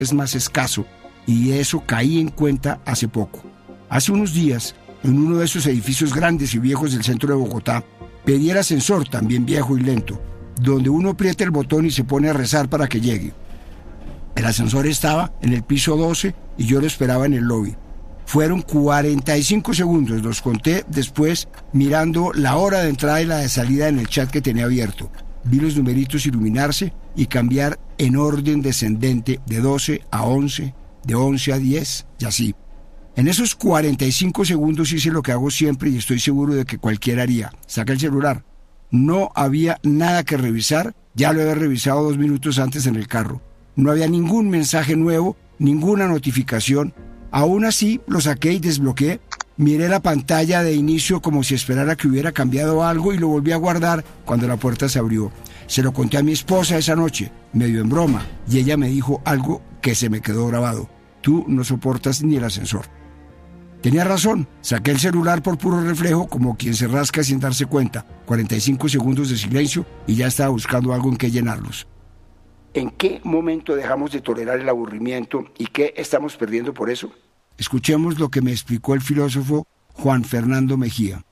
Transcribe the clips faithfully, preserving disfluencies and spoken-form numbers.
es más escaso, y eso caí en cuenta hace poco. Hace unos días, en uno de esos edificios grandes y viejos del centro de Bogotá, pedí el ascensor, también viejo y lento, donde uno aprieta el botón y se pone a rezar para que llegue. El ascensor estaba en el piso doce y yo lo esperaba en el lobby. Fueron cuarenta y cinco segundos, los conté después mirando la hora de entrada y la de salida en el chat que tenía abierto. Vi los numeritos iluminarse y cambiar en orden descendente de doce a once, de once a diez y así. En esos cuarenta y cinco segundos hice lo que hago siempre y estoy seguro de que cualquiera haría. Saca el celular. No había nada que revisar, ya lo había revisado dos minutos antes en el carro. No había ningún mensaje nuevo, ninguna notificación. Aún así, lo saqué y desbloqueé. Miré la pantalla de inicio como si esperara que hubiera cambiado algo y lo volví a guardar cuando la puerta se abrió. Se lo conté a mi esposa esa noche, medio en broma, y ella me dijo algo que se me quedó grabado. Tú no soportas ni el ascensor. Tenía razón, saqué el celular por puro reflejo como quien se rasca sin darse cuenta. cuarenta y cinco segundos de silencio y ya estaba buscando algo en que llenarlos. ¿En qué momento dejamos de tolerar el aburrimiento y qué estamos perdiendo por eso? Escuchemos lo que me explicó el filósofo Juan Fernando Mejía.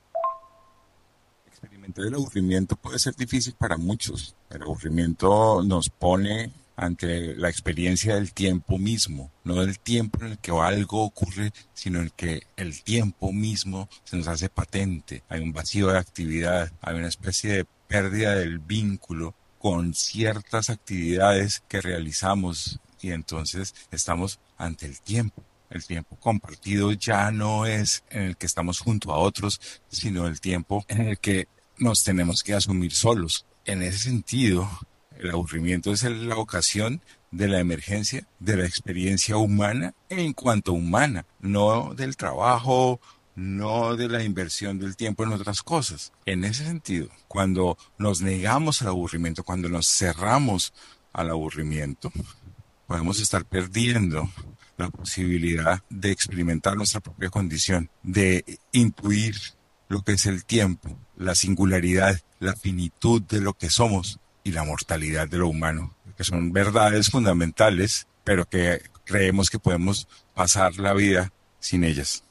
Experimentar el aburrimiento puede ser difícil para muchos. El aburrimiento nos pone ante la experiencia del tiempo mismo, no del tiempo en el que algo ocurre, sino en el que el tiempo mismo se nos hace patente. Hay un vacío de actividad, hay una especie de pérdida del vínculo con ciertas actividades que realizamos y entonces estamos ante el tiempo. El tiempo compartido ya no es en el que estamos junto a otros, sino el tiempo en el que nos tenemos que asumir solos. En ese sentido, el aburrimiento es la ocasión de la emergencia de la experiencia humana en cuanto humana, no del trabajo, no de la inversión del tiempo en otras cosas. En ese sentido, cuando nos negamos al aburrimiento, cuando nos cerramos al aburrimiento, podemos estar perdiendo la posibilidad de experimentar nuestra propia condición, de intuir lo que es el tiempo, la singularidad, la finitud de lo que somos y la mortalidad de lo humano, que son verdades fundamentales, pero que creemos que podemos pasar la vida sin ellas.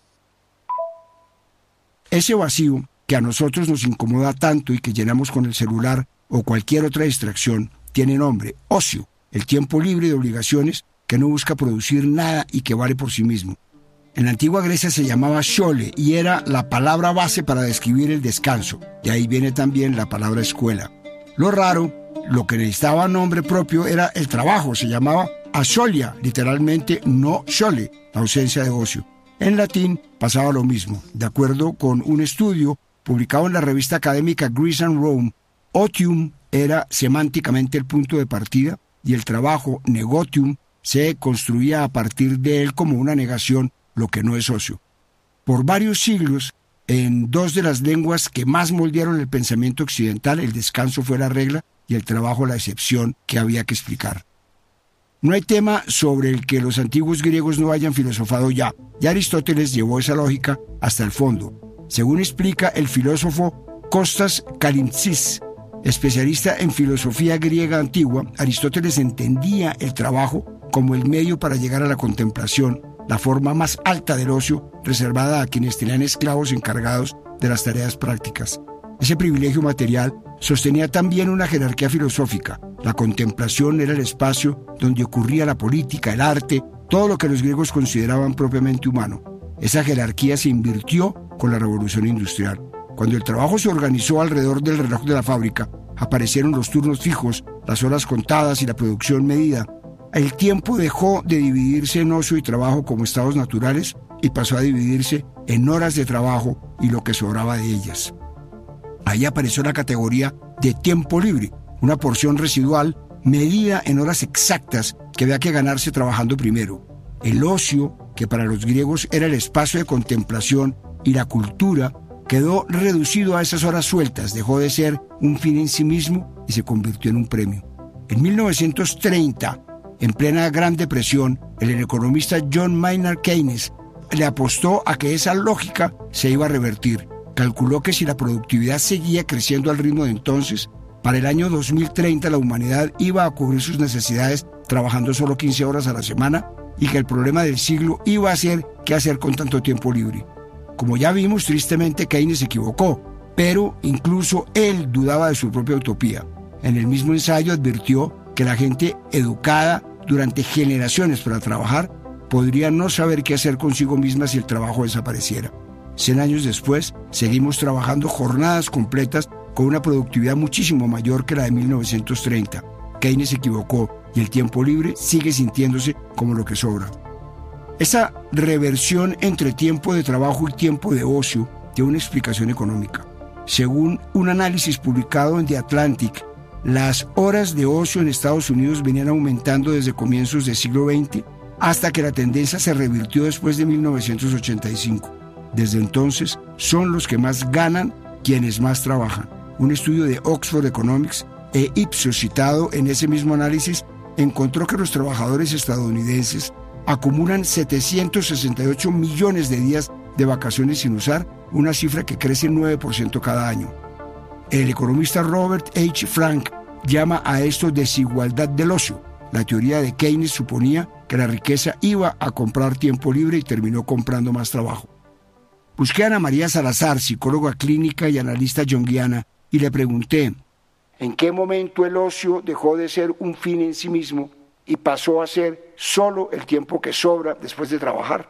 Ese vacío que a nosotros nos incomoda tanto y que llenamos con el celular o cualquier otra distracción, tiene nombre: ocio, el tiempo libre de obligaciones que no busca producir nada y que vale por sí mismo. En la antigua Grecia se llamaba xole y era la palabra base para describir el descanso, y ahí viene también la palabra escuela. Lo raro, lo que necesitaba nombre propio era el trabajo, se llamaba ascholia, literalmente no xole, la ausencia de ocio. En latín pasaba lo mismo. De acuerdo con un estudio publicado en la revista académica Greece and Rome, otium era semánticamente el punto de partida y el trabajo, negotium, se construía a partir de él como una negación, lo que no es ocio. Por varios siglos, en dos de las lenguas que más moldearon el pensamiento occidental, el descanso fue la regla y el trabajo la excepción que había que explicar. No hay tema sobre el que los antiguos griegos no hayan filosofado ya. Ya Aristóteles llevó esa lógica hasta el fondo. Según explica el filósofo Kostas Kalintsis, especialista en filosofía griega antigua, Aristóteles entendía el trabajo como el medio para llegar a la contemplación, la forma más alta del ocio reservada a quienes tenían esclavos encargados de las tareas prácticas. Ese privilegio material sostenía también una jerarquía filosófica. La contemplación era el espacio donde ocurría la política, el arte, todo lo que los griegos consideraban propiamente humano. Esa jerarquía se invirtió con la revolución industrial. Cuando el trabajo se organizó alrededor del reloj de la fábrica, aparecieron los turnos fijos, las horas contadas y la producción medida. El tiempo dejó de dividirse en ocio y trabajo como estados naturales y pasó a dividirse en horas de trabajo y lo que sobraba de ellas. Ahí apareció la categoría de tiempo libre, una porción residual medida en horas exactas que había que ganarse trabajando primero. El ocio, que para los griegos era el espacio de contemplación, y la cultura, quedó reducido a esas horas sueltas, dejó de ser un fin en sí mismo y se convirtió en un premio. En mil novecientos treinta, en plena Gran Depresión, el economista John Maynard Keynes le apostó a que esa lógica se iba a revertir. Calculó que si la productividad seguía creciendo al ritmo de entonces, para el año dos mil treinta la humanidad iba a cubrir sus necesidades trabajando solo quince horas a la semana y que el problema del siglo iba a ser qué hacer con tanto tiempo libre. Como ya vimos, tristemente Keynes se equivocó, pero incluso él dudaba de su propia utopía. En el mismo ensayo advirtió que la gente educada durante generaciones para trabajar podría no saber qué hacer consigo misma si el trabajo desapareciera. Cien años después, seguimos trabajando jornadas completas con una productividad muchísimo mayor que la de mil novecientos treinta. Keynes se equivocó y el tiempo libre sigue sintiéndose como lo que sobra. Esa reversión entre tiempo de trabajo y tiempo de ocio tiene una explicación económica. Según un análisis publicado en The Atlantic, las horas de ocio en Estados Unidos venían aumentando desde comienzos del siglo veinte hasta que la tendencia se revirtió después de mil novecientos ochenta y cinco. Desde entonces, son los que más ganan quienes más trabajan. Un estudio de Oxford Economics e Ipsos citado en ese mismo análisis encontró que los trabajadores estadounidenses acumulan setecientos sesenta y ocho millones de días de vacaciones sin usar, una cifra que crece nueve por ciento cada año. El economista Robert H. Frank llama a esto desigualdad del ocio. La teoría de Keynes suponía que la riqueza iba a comprar tiempo libre y terminó comprando más trabajo. Busqué a Ana María Salazar, psicóloga clínica y analista junguiana, y le pregunté, ¿en qué momento el ocio dejó de ser un fin en sí mismo y pasó a ser solo el tiempo que sobra después de trabajar?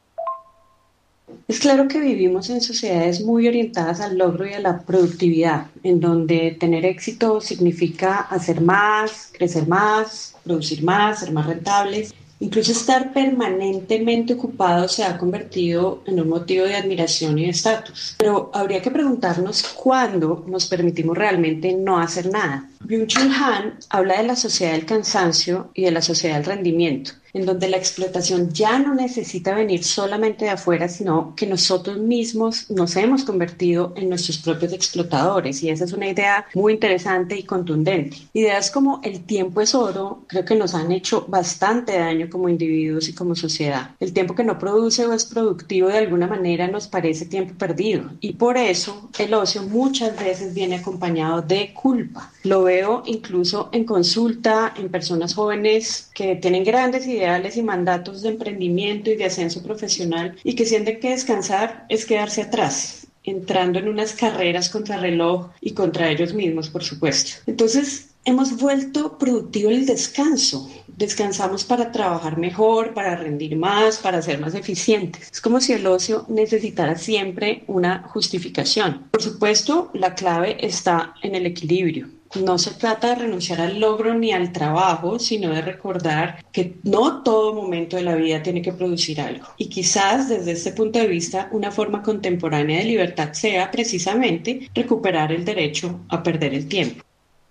Es claro que vivimos en sociedades muy orientadas al logro y a la productividad, en donde tener éxito significa hacer más, crecer más, producir más, ser más rentables. Incluso estar permanentemente ocupado se ha convertido en un motivo de admiración y de estatus. Pero habría que preguntarnos cuándo nos permitimos realmente no hacer nada. Byung-Chul Han habla de la sociedad del cansancio y de la sociedad del rendimiento, en donde la explotación ya no necesita venir solamente de afuera, sino que nosotros mismos nos hemos convertido en nuestros propios explotadores, y esa es una idea muy interesante y contundente. Ideas como el tiempo es oro creo que nos han hecho bastante daño como individuos y como sociedad. El tiempo que no produce o es productivo de alguna manera nos parece tiempo perdido, y por eso el ocio muchas veces viene acompañado de culpa. Lo veo incluso en consulta en personas jóvenes que tienen grandes ideales y mandatos de emprendimiento y de ascenso profesional y que sienten que descansar es quedarse atrás, entrando en unas carreras contra reloj y contra ellos mismos, por supuesto. Entonces, hemos vuelto productivo el descanso. Descansamos para trabajar mejor, para rendir más, para ser más eficientes. Es como si el ocio necesitara siempre una justificación. Por supuesto, la clave está en el equilibrio. No se trata de renunciar al logro ni al trabajo, sino de recordar que no todo momento de la vida tiene que producir algo. Y quizás desde este punto de vista, una forma contemporánea de libertad sea precisamente recuperar el derecho a perder el tiempo.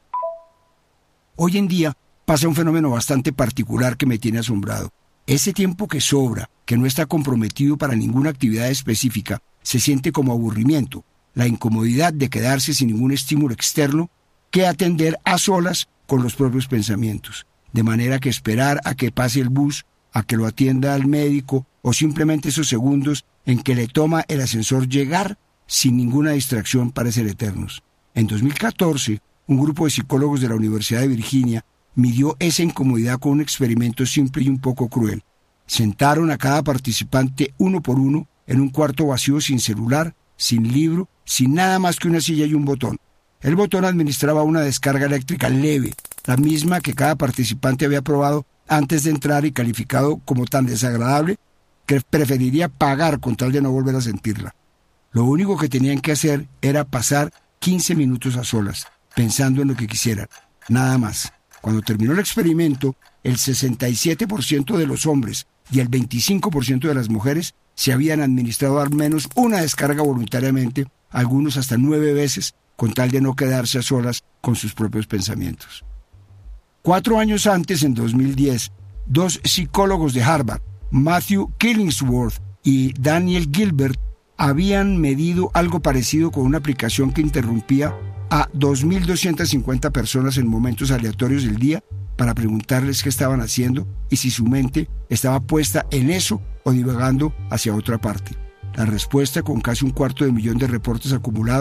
Hoy en día pasa un fenómeno bastante particular que me tiene asombrado. Ese tiempo que sobra, que no está comprometido para ninguna actividad específica, se siente como aburrimiento, la incomodidad de quedarse sin ningún estímulo externo que atender a solas con los propios pensamientos, de manera que esperar a que pase el bus, a que lo atienda al médico o simplemente esos segundos en que le toma el ascensor llegar sin ninguna distracción parecen eternos. En dos mil catorce, un grupo de psicólogos de la Universidad de Virginia midió esa incomodidad con un experimento simple y un poco cruel. Sentaron a cada participante uno por uno en un cuarto vacío sin celular, sin libro, sin nada más que una silla y un botón. El botón administraba una descarga eléctrica leve, la misma que cada participante había probado antes de entrar y calificado como tan desagradable que preferiría pagar con tal de no volver a sentirla. Lo único que tenían que hacer era pasar quince minutos a solas, pensando en lo que quisieran, nada más. Cuando terminó el experimento, el sesenta y siete por ciento de los hombres y el veinticinco por ciento de las mujeres se habían administrado al menos una descarga voluntariamente, algunos hasta nueve veces, con tal de no quedarse a solas con sus propios pensamientos. Cuatro años antes, en dos mil diez, dos psicólogos de Harvard, Matthew Killingsworth y Daniel Gilbert, habían medido algo parecido con una aplicación que interrumpía a dos mil doscientas cincuenta personas en momentos aleatorios del día para preguntarles qué estaban haciendo y si su mente estaba puesta en eso o divagando hacia otra parte. La respuesta, con casi un cuarto de millón de reportes acumulados,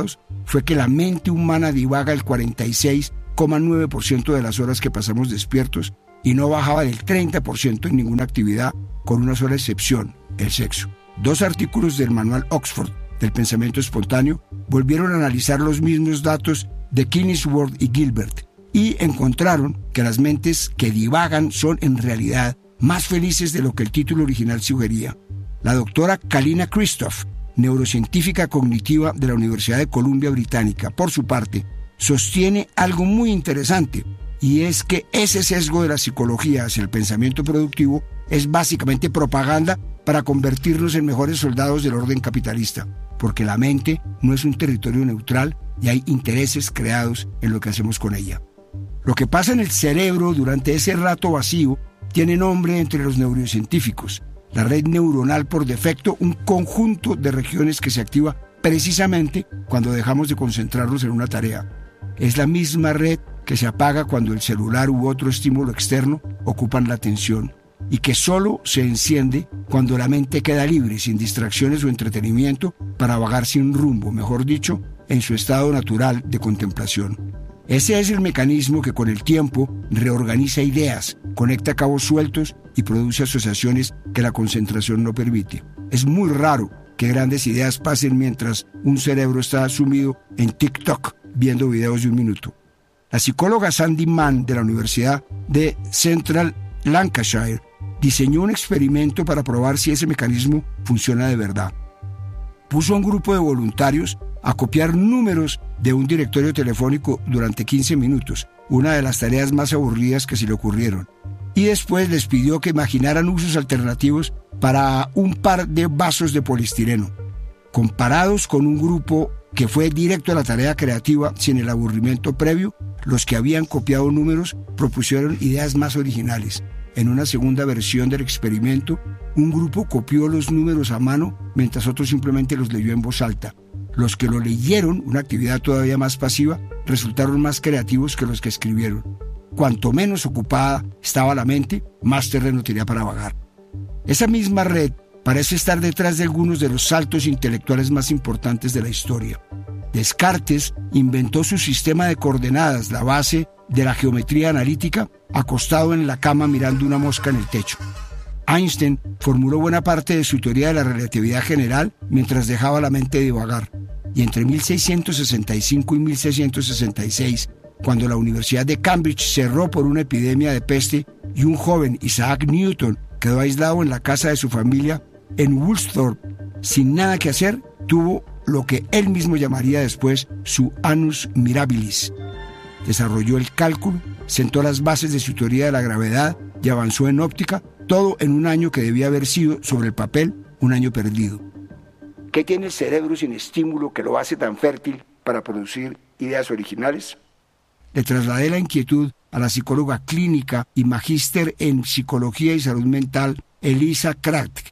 fue que la mente humana divaga el cuarenta y seis coma nueve por ciento de las horas que pasamos despiertos y no bajaba del treinta por ciento en ninguna actividad, con una sola excepción, el sexo. Dos artículos del manual Oxford del pensamiento espontáneo volvieron a analizar los mismos datos de Killingsworth y Gilbert y encontraron que las mentes que divagan son en realidad más felices de lo que el título original sugería. La doctora Kalina Christoph, neurocientífica cognitiva de la Universidad de Columbia Británica, por su parte, sostiene algo muy interesante, y es que ese sesgo de la psicología hacia el pensamiento productivo es básicamente propaganda para convertirnos en mejores soldados del orden capitalista, porque la mente no es un territorio neutral y hay intereses creados en lo que hacemos con ella. Lo que pasa en el cerebro durante ese rato vacío tiene nombre entre los neurocientíficos. La red neuronal por defecto, un conjunto de regiones que se activa precisamente cuando dejamos de concentrarnos en una tarea. Es la misma red que se apaga cuando el celular u otro estímulo externo ocupan la atención y que solo se enciende cuando la mente queda libre, sin distracciones o entretenimiento, para vagar sin rumbo, mejor dicho, en su estado natural de contemplación. Ese es el mecanismo que con el tiempo reorganiza ideas, conecta cabos sueltos y produce asociaciones que la concentración no permite. Es muy raro que grandes ideas pasen mientras un cerebro está sumido en TikTok viendo videos de un minuto. La psicóloga Sandy Mann de la Universidad de Central Lancashire diseñó un experimento para probar si ese mecanismo funciona de verdad. Puso a un grupo de voluntarios a copiar números de un directorio telefónico durante quince minutos, una de las tareas más aburridas que se le ocurrieron, y después les pidió que imaginaran usos alternativos para un par de vasos de poliestireno. Comparados con un grupo que fue directo a la tarea creativa sin el aburrimiento previo, los que habían copiado números propusieron ideas más originales. En una segunda versión del experimento, un grupo copió los números a mano mientras otro simplemente los leyó en voz alta. Los que lo leyeron, una actividad todavía más pasiva, resultaron más creativos que los que escribieron. Cuanto menos ocupada estaba la mente, más terreno tenía para vagar. Esa misma red parece estar detrás de algunos de los saltos intelectuales más importantes de la historia. Descartes inventó su sistema de coordenadas, la base de la geometría analítica, acostado en la cama mirando una mosca en el techo. Einstein formuló buena parte de su teoría de la relatividad general mientras dejaba la mente divagar. Y entre mil seiscientos sesenta y cinco y mil seiscientos sesenta y seis, cuando la Universidad de Cambridge cerró por una epidemia de peste y un joven, Isaac Newton, quedó aislado en la casa de su familia en Woolsthorpe, sin nada que hacer, tuvo lo que él mismo llamaría después su annus mirabilis. Desarrolló el cálculo, sentó las bases de su teoría de la gravedad y avanzó en óptica, todo en un año que debía haber sido, sobre el papel, un año perdido. ¿Qué tiene el cerebro sin estímulo que lo hace tan fértil para producir ideas originales? Le trasladé la inquietud a la psicóloga clínica y magíster en psicología y salud mental, Elisa Kraft.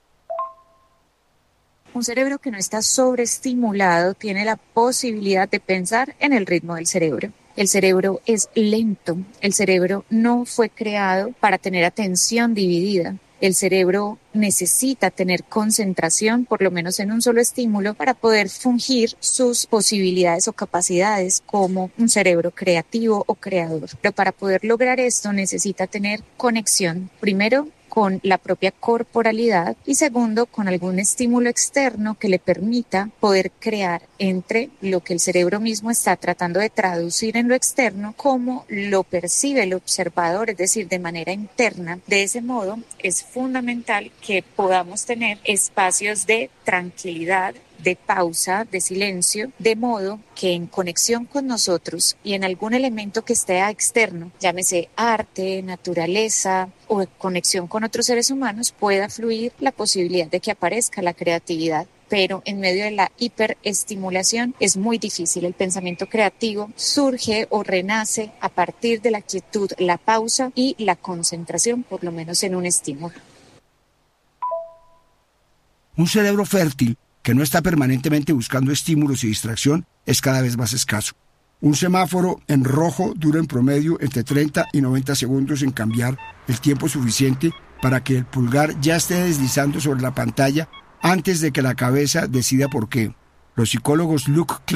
Un cerebro que no está sobreestimulado tiene la posibilidad de pensar en el ritmo del cerebro. El cerebro es lento. El cerebro no fue creado para tener atención dividida. El cerebro necesita tener concentración, por lo menos en un solo estímulo, para poder fungir sus posibilidades o capacidades como un cerebro creativo o creador. Pero para poder lograr esto necesita tener conexión, primero, con la propia corporalidad y segundo, con algún estímulo externo que le permita poder crear entre lo que el cerebro mismo está tratando de traducir en lo externo, cómo lo percibe el observador, es decir, de manera interna. De ese modo, es fundamental que podamos tener espacios de tranquilidad, de pausa, de silencio, de modo que en conexión con nosotros y en algún elemento que esté externo, llámese arte, naturaleza o conexión con otros seres humanos, pueda fluir la posibilidad de que aparezca la creatividad. Pero en medio de la hiperestimulación es muy difícil. El pensamiento creativo surge o renace a partir de la quietud, la pausa y la concentración, por lo menos en un estímulo. Un cerebro fértil que no está permanentemente buscando estímulos y distracción es cada vez más escaso. Un semáforo en rojo dura en promedio entre treinta y noventa segundos en cambiar, el tiempo suficiente para que el pulgar ya esté deslizando sobre la pantalla antes de que la cabeza decida por qué. Los psicólogos Luke Clark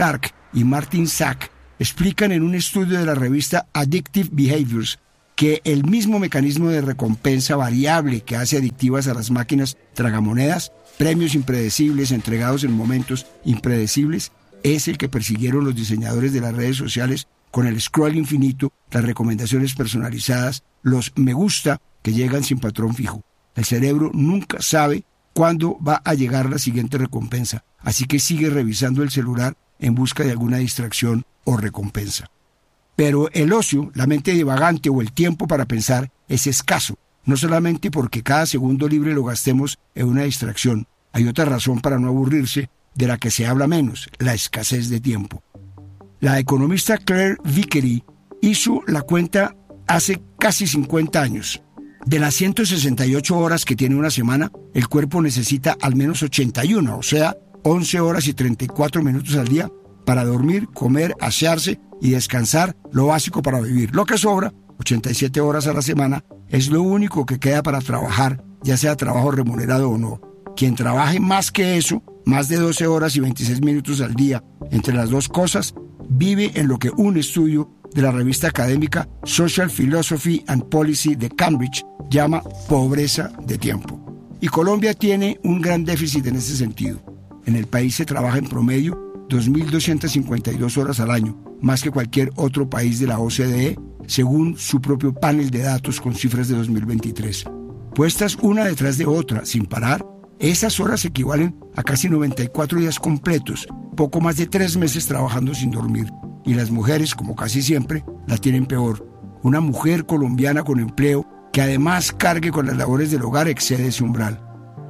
y Martin Sack explican en un estudio de la revista Addictive Behaviors que el mismo mecanismo de recompensa variable que hace adictivas a las máquinas tragamonedas, premios impredecibles entregados en momentos impredecibles, es el que persiguieron los diseñadores de las redes sociales con el scroll infinito, las recomendaciones personalizadas, los me gusta que llegan sin patrón fijo. El cerebro nunca sabe cuándo va a llegar la siguiente recompensa, así que sigue revisando el celular en busca de alguna distracción o recompensa. Pero el ocio, la mente divagante o el tiempo para pensar es escaso, no solamente porque cada segundo libre lo gastemos en una distracción. Hay otra razón para no aburrirse, de la que se habla menos, la escasez de tiempo. La economista Claire Vickery hizo la cuenta hace casi cincuenta años. De las ciento sesenta y ocho horas que tiene una semana, el cuerpo necesita al menos ochenta y una, o sea, once horas y treinta y cuatro minutos al día para dormir, comer, asearse y descansar, lo básico para vivir. Lo que sobra, ochenta y siete horas a la semana, es lo único que queda para trabajar, ya sea trabajo remunerado o no. Quien trabaje más que eso, más de doce horas y veintiséis minutos al día, entre las dos cosas, vive en lo que un estudio de la revista académica Social Philosophy and Policy de Cambridge llama pobreza de tiempo. Y Colombia tiene un gran déficit en ese sentido. En el país se trabaja en promedio dos mil doscientas cincuenta y dos horas al año, más que cualquier otro país de la O C D E, según su propio panel de datos con cifras de dos mil veintitrés. Puestas una detrás de otra, sin parar, esas horas equivalen a casi noventa y cuatro días completos, poco más de tres meses trabajando sin dormir. Y las mujeres, como casi siempre, la tienen peor. Una mujer colombiana con empleo que además cargue con las labores del hogar excede ese umbral.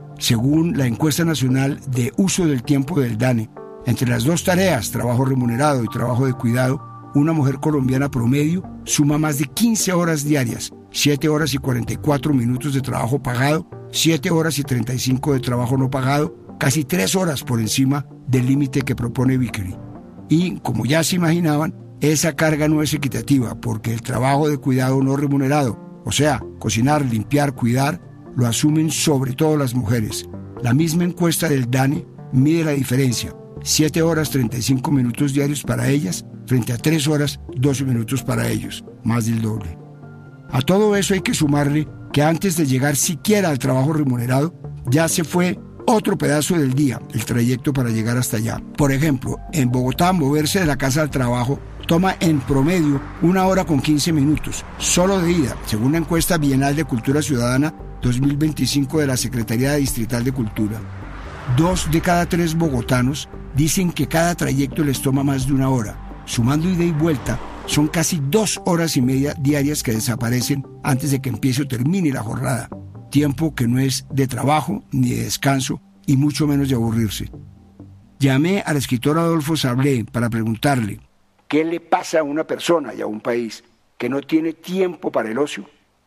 Según la encuesta nacional de uso del tiempo del DANE, entre las dos tareas, trabajo remunerado y trabajo de cuidado, una mujer colombiana promedio suma más de quince horas diarias, siete horas y cuarenta y cuatro minutos de trabajo pagado, siete horas y treinta y cinco de trabajo no pagado, casi tres horas por encima del límite que propone Vickery. Y, como ya se imaginaban, esa carga no es equitativa porque el trabajo de cuidado no remunerado, o sea, cocinar, limpiar, cuidar, lo asumen sobre todo las mujeres. La misma encuesta del DANE mide la diferencia, siete horas treinta y cinco minutos diarios para ellas frente a tres horas doce minutos para ellos, más del doble. A todo eso hay que sumarle que antes de llegar siquiera al trabajo remunerado, ya se fue otro pedazo del día, el trayecto para llegar hasta allá. Por ejemplo, en Bogotá, moverse de la casa al trabajo toma en promedio una hora con quince minutos, solo de ida, según la encuesta bienal de Cultura Ciudadana dos mil veinticinco de la Secretaría Distrital de Cultura. Dos de cada tres bogotanos dicen que cada trayecto les toma más de una hora. Sumando ida y vuelta, son casi dos horas y media diarias que desaparecen antes de que empiece o termine la jornada. Tiempo que no es de trabajo ni de descanso y mucho menos de aburrirse. Llamé al escritor Adolfo Sablé para preguntarle ¿qué le pasa a una persona y a un país que no tiene tiempo para el ocio?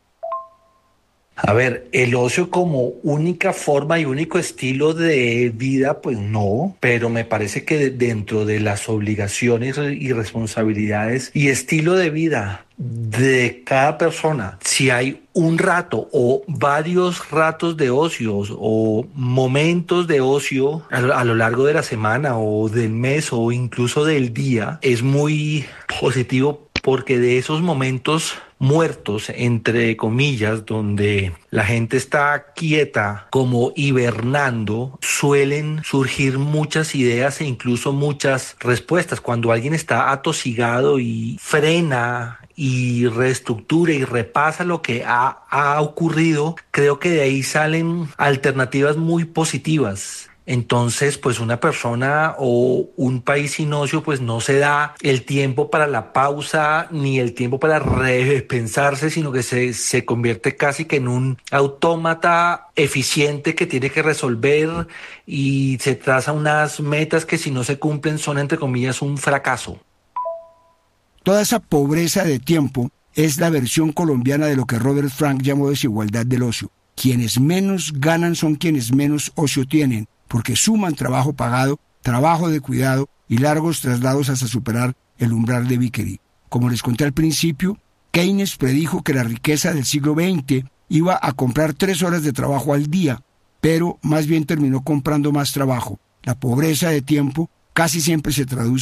A ver, el ocio como única forma y único estilo de vida, pues no, pero me parece que dentro de las obligaciones y responsabilidades y estilo de vida de cada persona, si hay un rato o varios ratos de ocios o momentos de ocio a lo, a lo largo de la semana o del mes o incluso del día, es muy positivo porque de esos momentos muertos, entre comillas, donde la gente está quieta, como hibernando, suelen surgir muchas ideas e incluso muchas respuestas. Cuando alguien está atosigado y frena y reestructura y repasa lo que ha, ha ocurrido, creo que de ahí salen alternativas muy positivas. Entonces, pues una persona o un país sin ocio, pues no se da el tiempo para la pausa ni el tiempo para repensarse, sino que se, se convierte casi que en un autómata eficiente que tiene que resolver y se traza unas metas que si no se cumplen son, entre comillas, un fracaso. Toda esa pobreza de tiempo es la versión colombiana de lo que Robert Frank llamó desigualdad del ocio. Quienes menos ganan son quienes menos ocio tienen, porque suman trabajo pagado, trabajo de cuidado y largos traslados hasta superar el umbral de Vickery. Como les conté al principio, Keynes predijo que la riqueza del siglo veinte iba a comprar tres horas de trabajo al día, pero más bien terminó comprando más trabajo. La pobreza de tiempo casi siempre se traduce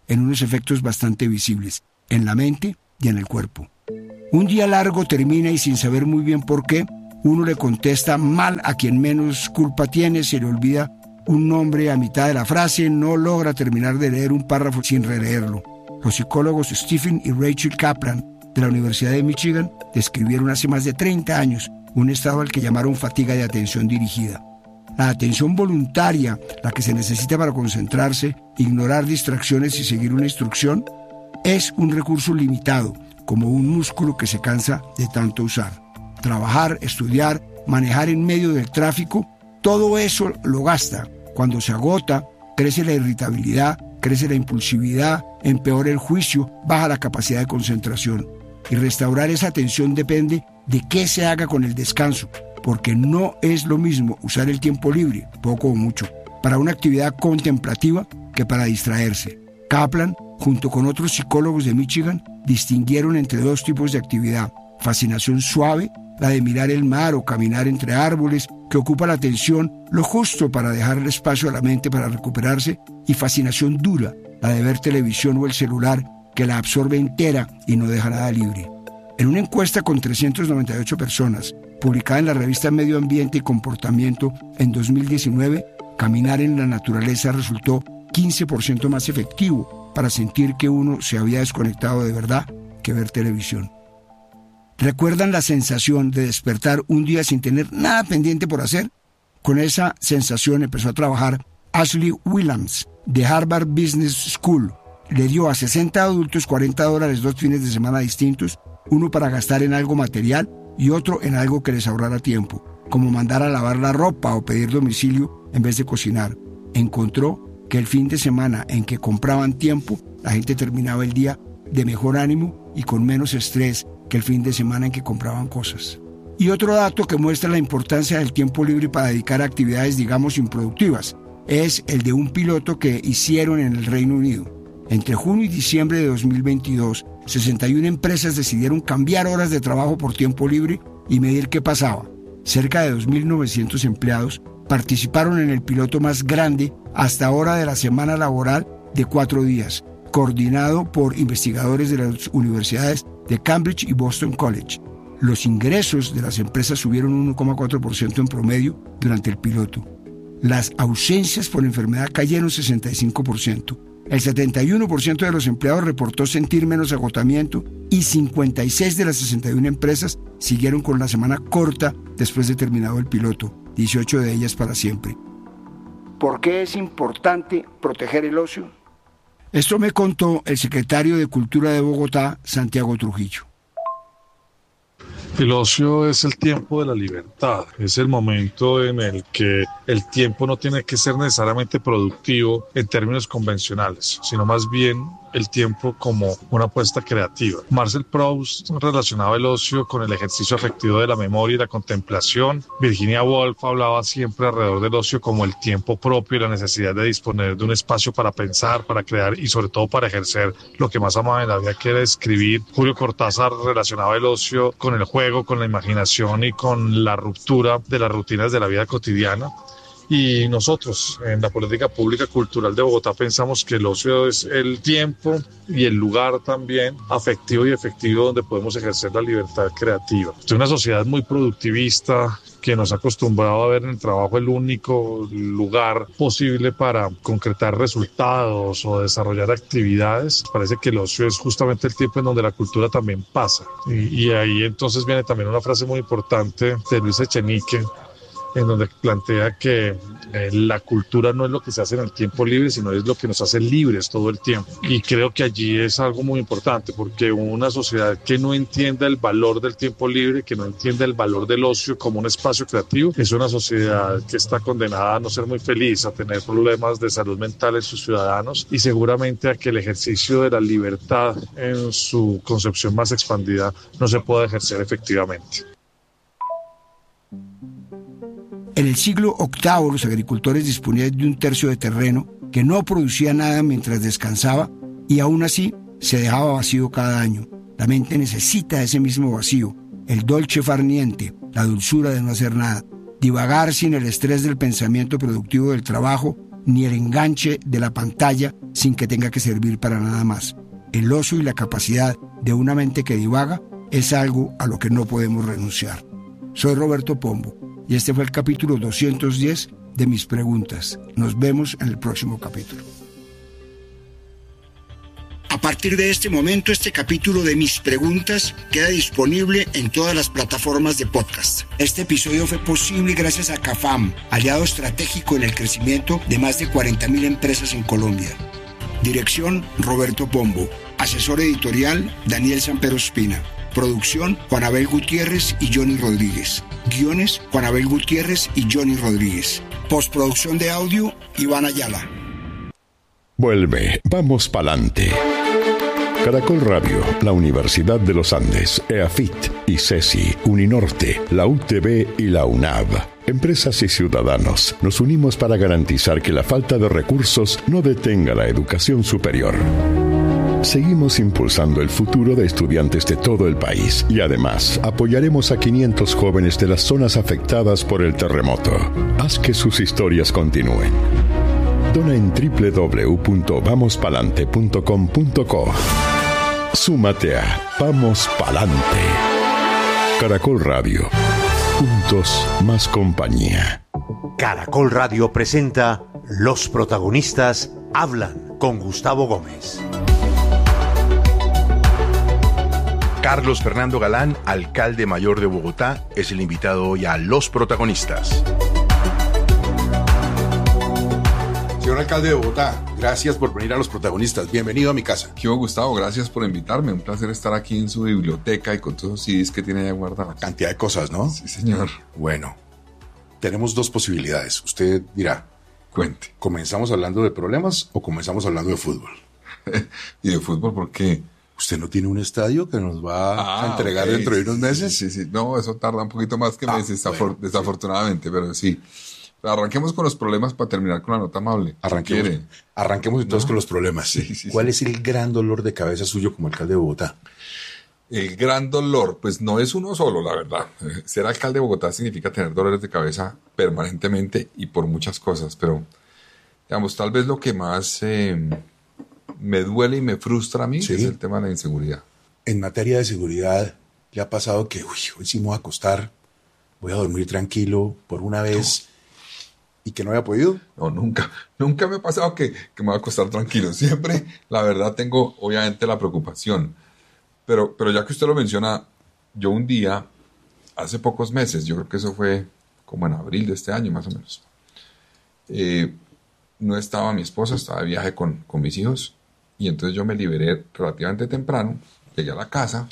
en unos efectos bastante visibles, en la mente y en el cuerpo. Un día largo termina y sin saber muy bien por qué, uno le contesta mal a quien menos culpa tiene, se le olvida un nombre a mitad de la frase, no logra terminar de leer un párrafo sin releerlo. Los psicólogos Stephen y Rachel Kaplan de la Universidad de Michigan describieron hace más de treinta años un estado al que llamaron fatiga de atención dirigida. La atención voluntaria, la que se necesita para concentrarse, ignorar distracciones y seguir una instrucción, es un recurso limitado, como un músculo que se cansa de tanto usar. Trabajar, estudiar, manejar en medio del tráfico, todo eso lo gasta. Cuando se agota, crece la irritabilidad, crece la impulsividad, empeora el juicio, baja la capacidad de concentración. Y restaurar esa atención depende de qué se haga con el descanso, porque no es lo mismo usar el tiempo libre, poco o mucho, para una actividad contemplativa que para distraerse. Kaplan, junto con otros psicólogos de Michigan, distinguieron entre dos tipos de actividad: fascinación suave, la de mirar el mar o caminar entre árboles, que ocupa la atención lo justo para dejarle espacio a la mente para recuperarse, y fascinación dura, la de ver televisión o el celular, que la absorbe entera y no deja nada libre. En una encuesta con trescientas noventa y ocho personas, publicada en la revista Medio Ambiente y Comportamiento en dos mil diecinueve, caminar en la naturaleza resultó quince por ciento más efectivo para sentir que uno se había desconectado de verdad que ver televisión. ¿Recuerdan la sensación de despertar un día sin tener nada pendiente por hacer? Con esa sensación empezó a trabajar Ashley Williams, de Harvard Business School. Le dio a sesenta adultos cuarenta dólares dos fines de semana distintos, uno para gastar en algo material y otro en algo que les ahorrara tiempo, como mandar a lavar la ropa o pedir domicilio en vez de cocinar. Encontró que el fin de semana en que compraban tiempo, la gente terminaba el día de mejor ánimo y con menos estrés que el fin de semana en que compraban cosas. Y otro dato que muestra la importancia del tiempo libre para dedicar a actividades, digamos, improductivas, es el de un piloto que hicieron en el Reino Unido. Entre junio y diciembre de dos mil veintidós, sesenta y una empresas decidieron cambiar horas de trabajo por tiempo libre y medir qué pasaba. Cerca de dos mil novecientos empleados participaron en el piloto más grande hasta ahora de la semana laboral de cuatro días, coordinado por investigadores de las universidades de Cambridge y Boston College. Los ingresos de las empresas subieron uno coma cuatro por ciento en promedio durante el piloto. Las ausencias por enfermedad cayeron sesenta y cinco por ciento. El setenta y uno por ciento de los empleados reportó sentir menos agotamiento y cincuenta y seis de las sesenta y una empresas siguieron con la semana corta después de terminado el piloto, dieciocho de ellas para siempre. ¿Por qué es importante proteger el ocio? Esto me contó el secretario de Cultura de Bogotá, Santiago Trujillo. El ocio es el tiempo de la libertad, es el momento en el que el tiempo no tiene que ser necesariamente productivo en términos convencionales, sino más bien el tiempo como una apuesta creativa. Marcel Proust relacionaba el ocio con el ejercicio afectivo de la memoria y la contemplación. Virginia Woolf hablaba siempre alrededor del ocio como el tiempo propio y la necesidad de disponer de un espacio para pensar, para crear y sobre todo para ejercer lo que más amaba en la vida, que era escribir. Julio Cortázar relacionaba el ocio con el juego, con la imaginación y con la ruptura de las rutinas de la vida cotidiana. Y nosotros, en la política pública cultural de Bogotá, pensamos que el ocio es el tiempo y el lugar también afectivo y efectivo donde podemos ejercer la libertad creativa. Es una sociedad muy productivista que nos ha acostumbrado a ver en el trabajo el único lugar posible para concretar resultados o desarrollar actividades. Parece que el ocio es justamente el tiempo en donde la cultura también pasa. Y, y ahí entonces viene también una frase muy importante de Luis Echenique, en donde plantea que eh, la cultura no es lo que se hace en el tiempo libre, sino es lo que nos hace libres todo el tiempo. Y creo que allí es algo muy importante, porque una sociedad que no entienda el valor del tiempo libre, que no entienda el valor del ocio como un espacio creativo, es una sociedad que está condenada a no ser muy feliz, a tener problemas de salud mental en sus ciudadanos y seguramente a que el ejercicio de la libertad en su concepción más expandida no se pueda ejercer efectivamente. En el siglo octavo, los agricultores disponían de un tercio de terreno que no producía nada mientras descansaba y aún así se dejaba vacío cada año. La mente necesita ese mismo vacío, el dolce far niente, la dulzura de no hacer nada, divagar sin el estrés del pensamiento productivo del trabajo, ni el enganche de la pantalla sin que tenga que servir para nada más. El ocio y la capacidad de una mente que divaga es algo a lo que no podemos renunciar. Soy Roberto Pombo y este fue el capítulo doscientos diez de Mis Preguntas. Nos vemos en el próximo capítulo. A partir de este momento, este capítulo de Mis Preguntas queda disponible en todas las plataformas de podcast. Este episodio fue posible gracias a CAFAM, aliado estratégico en el crecimiento de más de cuarenta mil empresas en Colombia. Dirección, Roberto Pombo. Asesor editorial, Daniel Sampero Espina. Producción, Juan Abel Gutiérrez y Johnny Rodríguez. Guiones, Juan Abel Gutiérrez y Johnny Rodríguez. Postproducción de audio, Iván Ayala. Vuelve, vamos pa'lante. Caracol Radio, la Universidad de los Andes, EAFIT, ICESI, Uninorte, la U T B y la UNAV. Empresas y ciudadanos, nos unimos para garantizar que la falta de recursos no detenga la educación superior. Seguimos impulsando el futuro de estudiantes de todo el país y además apoyaremos a quinientos jóvenes de las zonas afectadas por el terremoto. Haz que sus historias continúen. Dona en doble u doble u doble u punto vamos palante punto com punto co. Súmate a Vamos Palante. Caracol Radio. Juntos más compañía. Caracol Radio presenta Los protagonistas hablan con Gustavo Gómez. Carlos Fernando Galán, alcalde mayor de Bogotá, es el invitado hoy a Los protagonistas. Señor alcalde de Bogotá, gracias por venir a Los protagonistas. Bienvenido a mi casa. ¿Qué hubo, Gustavo? Gracias por invitarme. Un placer estar aquí en su biblioteca y con todos los C Ds que tiene ahí guardados. Cantidad de cosas, ¿no? Sí, señor. Bueno, tenemos dos posibilidades. Usted dirá. Cuente. ¿Comenzamos hablando de problemas o comenzamos hablando de fútbol? ¿Y de fútbol por qué? ¿Usted no tiene un estadio que nos va ah, a entregar okay. dentro de unos meses? Sí, sí, sí. No, eso tarda un poquito más que ah, meses, bueno, desafortunadamente, sí. Pero sí. Arranquemos con los problemas para terminar con la nota amable. Arranquemos, arranquemos entonces ¿No? con los problemas. Sí, sí, ¿Cuál sí. es el gran dolor de cabeza suyo como alcalde de Bogotá? El gran dolor, pues no es uno solo, la verdad. Ser alcalde de Bogotá significa tener dolores de cabeza permanentemente y por muchas cosas, pero digamos, tal vez lo que más eh, me duele y me frustra a mí ¿Sí? es el tema de la inseguridad. En materia de seguridad, ¿le ha pasado que, uy, hoy sí me voy a acostar, voy a dormir tranquilo por una vez... No. ¿Y que no había podido? No, nunca. Nunca me ha pasado que, que me va a acostar tranquilo. Siempre, la verdad, tengo obviamente la preocupación. Pero, pero ya que usted lo menciona, yo un día, hace pocos meses, yo creo que eso fue como en abril de este año más o menos, eh, no estaba mi esposa, estaba de viaje con, con mis hijos, y entonces yo me liberé relativamente temprano, llegué a la casa,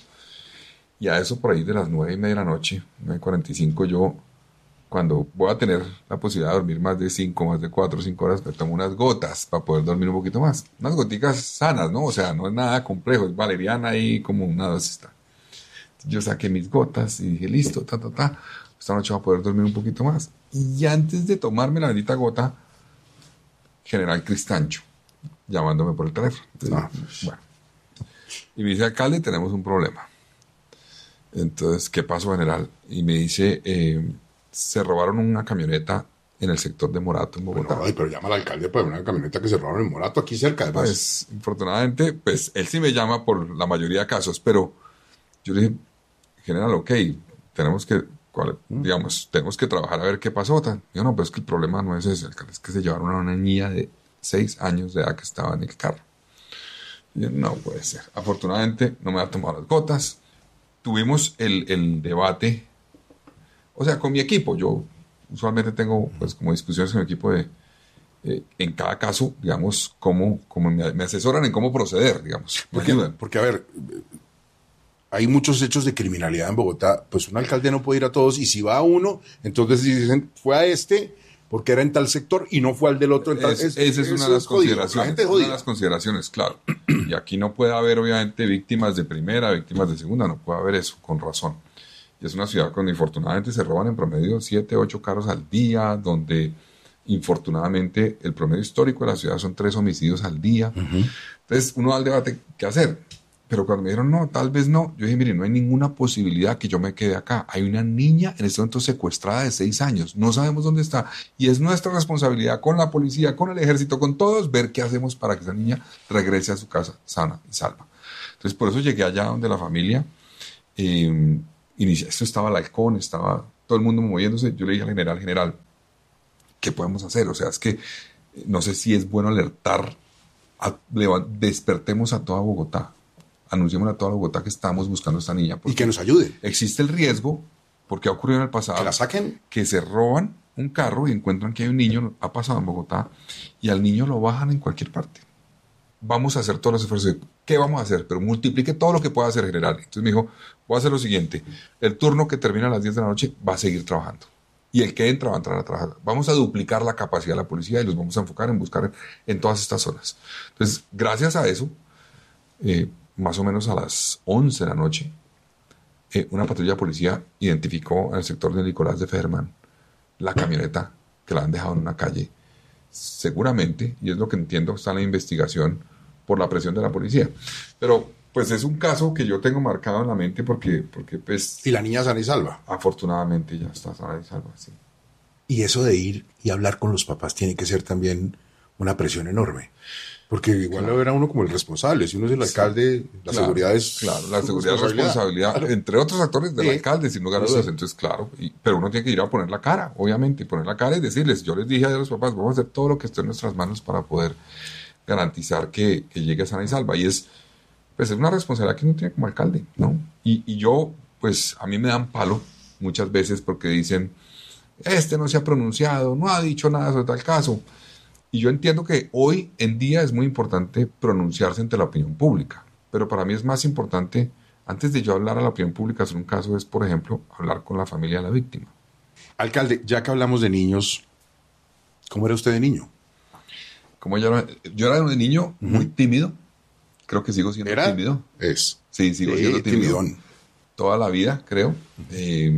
y a eso por ahí de las nueve y media de la noche, nueve cuarenta y cinco, yo... Cuando voy a tener la posibilidad de dormir más de cinco, más de cuatro o cinco horas, me tomo unas gotas para poder dormir un poquito más. Unas goticas sanas, ¿no? O sea, no es nada complejo, es valeriana ahí como una dosis. Yo saqué mis gotas y dije, listo, ta, ta, ta. Esta noche voy a poder dormir un poquito más. Y antes de tomarme la bendita gota, General Cristancho, llamándome por el teléfono. Entonces, ah. Bueno. Y me dice, alcalde, tenemos un problema. Entonces, ¿qué pasó, general? Y me dice... Eh, se robaron una camioneta en el sector de Morato, en Bogotá. Bueno, ay, pero llama al alcalde para una camioneta que se robaron en Morato, aquí cerca, además. Pues, infortunadamente, pues, él sí me llama por la mayoría de casos, pero yo le dije, general, ok, tenemos que, cuál, mm. digamos, tenemos que trabajar a ver qué pasó. Yo no, pero es que el problema no es ese, alcalde, es que se llevaron a una niña de seis años de edad que estaba en el carro. Y yo, no puede ser. Afortunadamente, no me ha tomado las gotas. Tuvimos el, el debate... O sea, con mi equipo, yo usualmente tengo, pues, como discusiones con mi equipo de, eh, en cada caso, digamos, cómo, cómo me, me asesoran en cómo proceder, digamos. Porque, porque, a ver, hay muchos hechos de criminalidad en Bogotá, pues un alcalde no puede ir a todos, y si va a uno, entonces dicen, fue a este, porque era en tal sector, y no fue al del otro. En tal, es, es, esa es una de las consideraciones. Una de las consideraciones, claro. Y aquí no puede haber, obviamente, víctimas de primera, víctimas de segunda, no puede haber eso, con razón. Y es una ciudad donde infortunadamente se roban en promedio siete, ocho carros al día, donde infortunadamente el promedio histórico de la ciudad son tres homicidios al día. Uh-huh. Entonces uno da el debate, ¿qué hacer? pero cuando me dijeron, no, tal vez no, yo dije, mire, no hay ninguna posibilidad que yo me quede acá. Hay una niña en este momento secuestrada de seis años, no sabemos dónde está, y es nuestra responsabilidad con la policía, con el ejército, con todos, ver qué hacemos para que esa niña regrese a su casa sana y salva. Entonces, por eso llegué allá donde la familia, eh, inicia, esto estaba el halcón, estaba todo el mundo moviéndose. Yo le dije al general, general, ¿qué podemos hacer? O sea, es que no sé si es bueno alertar, a, despertemos a toda Bogotá, anunciemos a toda Bogotá que estamos buscando a esta niña. Y que nos ayude. Existe el riesgo, porque ha ocurrido en el pasado, que la saquen, que se roban un carro y encuentran que hay un niño, ha pasado en Bogotá, y al niño lo bajan en cualquier parte. Vamos a hacer todos los esfuerzos. ¿Qué vamos a hacer? Pero multiplique todo lo que pueda hacer, general. Entonces me dijo, voy a hacer lo siguiente, el turno que termina a las diez de la noche va a seguir trabajando. Y el que entra va a entrar a trabajar. Vamos a duplicar la capacidad de la policía y los vamos a enfocar en buscar en, en todas estas zonas. Entonces, gracias a eso, eh, más o menos a las once de la noche, eh, una patrulla de policía identificó en el sector de Nicolás de Ferman la camioneta que la han dejado en una calle. Seguramente, y es lo que entiendo, está en la investigación por la presión de la policía. Pero, pues es un caso que yo tengo marcado en la mente porque, porque pues... Y la niña sana y salva. Afortunadamente ya está sana y salva, sí. Y eso de ir y hablar con los papás tiene que ser también una presión enorme. Porque igual claro. Lo verá uno como el responsable. Si uno es el alcalde, sí. la claro, seguridad es... Claro, la seguridad es responsabilidad, claro. Entre otros actores del sí. alcalde, sin lugar a dudas. Entonces, claro, y, pero uno tiene que ir a poner la cara, obviamente, y poner la cara y decirles, yo les dije a los papás, vamos a hacer todo lo que esté en nuestras manos para poder garantizar que, que llegue sana y salva. Y es, pues, es una responsabilidad que uno tiene como alcalde, ¿no? Y, y yo, pues, a mí me dan palo muchas veces porque dicen, este no se ha pronunciado, no ha dicho nada sobre tal caso. Y yo entiendo que hoy en día es muy importante pronunciarse ante la opinión pública, pero para mí es más importante, antes de yo hablar a la opinión pública sobre un caso, es, por ejemplo, hablar con la familia de la víctima. Alcalde, ya que hablamos de niños, ¿cómo era usted de niño? Como yo, era, yo era de niño uh-huh. muy tímido, creo que sigo siendo ¿Era? tímido. Es. Sí, sigo sí, siendo tímido. Timidón. Toda la vida, creo. Eh,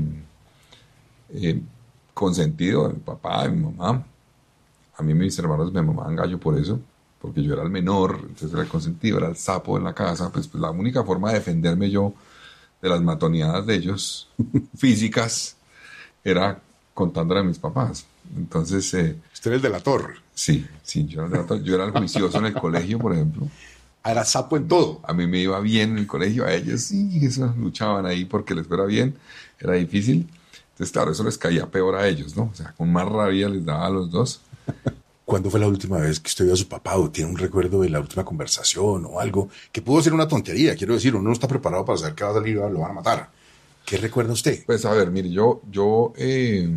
eh, consentido de mi papá, de mi mamá. A mí mis hermanos me mamaban gallo por eso, porque yo era el menor, entonces era el consentido, era el sapo en la casa. Pues, pues la única forma de defenderme yo de las matoneadas de ellos, físicas, era contándole a mis papás. Entonces... Eh, ¿Usted era el delator? Sí, sí, yo era el delator. Yo era el juicioso en el colegio, por ejemplo. Era sapo en todo. A mí me iba bien en el colegio, a ellos sí, eso, luchaban ahí porque les fuera bien, era difícil. Entonces, claro, eso les caía peor a ellos, ¿no? O sea, con más rabia les daba a los dos. ¿Cuándo fue la última vez que usted vio a su papá o tiene un recuerdo de la última conversación o algo que pudo ser una tontería? Quiero decir, uno no está preparado para saber que va a salir y lo van a matar. ¿Qué recuerda usted? Pues a ver, mire, yo, yo eh,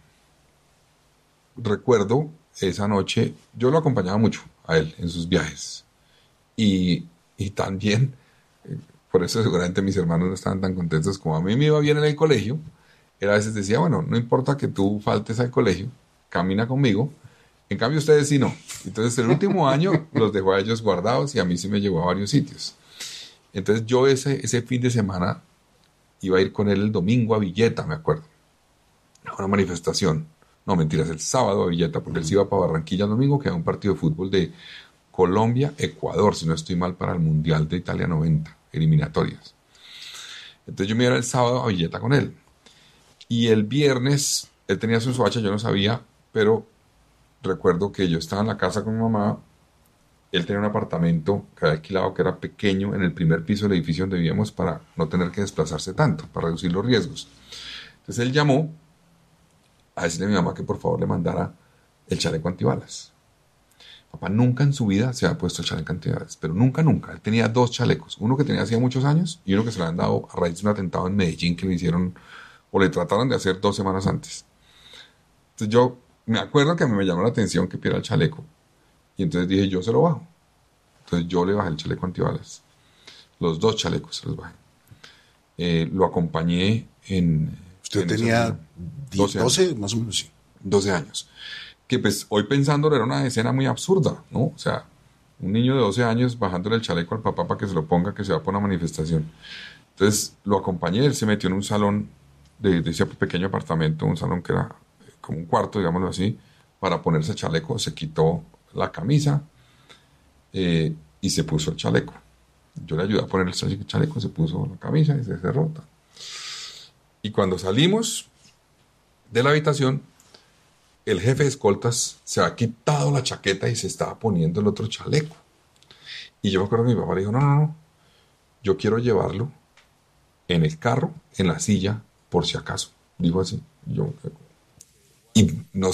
recuerdo esa noche, yo lo acompañaba mucho a él en sus viajes. Y, y también, eh, por eso seguramente mis hermanos no estaban tan contentos como a mí me iba bien en el colegio. Él a veces decía, bueno, no importa que tú faltes al colegio, camina conmigo. En cambio, ustedes sí no. Entonces, el último año los dejó a ellos guardados y a mí sí me llevó a varios sitios. Entonces, yo ese, ese fin de semana iba a ir con él el domingo a Villeta, me acuerdo. A una manifestación. No, mentiras, el sábado a Villeta, porque él se iba para Barranquilla el domingo, que era un partido de fútbol de Colombia-Ecuador, si no estoy mal, para el Mundial de Italia noventa, eliminatorias. Entonces, yo me iba el sábado a Villeta con él. Y el viernes, él tenía su soacha, yo no sabía, pero recuerdo que yo estaba en la casa con mi mamá, él tenía un apartamento que había alquilado que era pequeño en el primer piso del edificio donde vivíamos para no tener que desplazarse tanto, para reducir los riesgos. Entonces él llamó a decirle a mi mamá que por favor le mandara el chaleco antibalas. Papá nunca en su vida se había puesto el chaleco antibalas, pero nunca, nunca. Él tenía dos chalecos, uno que tenía hacía muchos años y uno que se le habían dado a raíz de un atentado en Medellín que le hicieron o le trataron de hacer dos semanas antes. Entonces yo me acuerdo que a mí me llamó la atención que pidiera el chaleco. Y entonces dije, yo se lo bajo. Entonces yo le bajé el chaleco antibalas. Los dos chalecos se los bajé. Eh, lo acompañé en... ¿Usted en tenía doce, doce más o menos, sí? doce años. Que pues hoy pensándolo era una escena muy absurda, ¿no? O sea, un niño de doce años bajándole el chaleco al papá para que se lo ponga, que se va por una manifestación. Entonces lo acompañé, él se metió en un salón de, de ese pequeño apartamento, un salón que era como un cuarto, digámoslo así, para ponerse el chaleco, se quitó la camisa eh, y se puso el chaleco. Yo le ayudé a poner el chaleco, se puso la camisa y se cerró. Y cuando salimos de la habitación, el jefe de escoltas se ha quitado la chaqueta y se estaba poniendo el otro chaleco. Y yo me acuerdo que mi papá le dijo, no, no, no, yo quiero llevarlo en el carro, en la silla, por si acaso. Dijo así. Yo, y no,